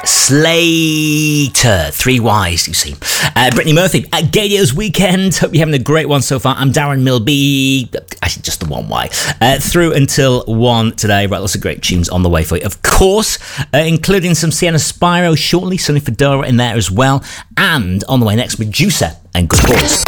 Slater, 3 Ys, you see. Brittany Murphy at Gaydios Weekend. Hope you're having a great one so far. I'm Darren Milby. Actually, just the 1 Y. Through until 1 today. Right, lots of great tunes on the way for you. Of course, including some Sienna Spyro shortly. Sonny Fedora in there as well. And on the way next, Medusa and Good Boys.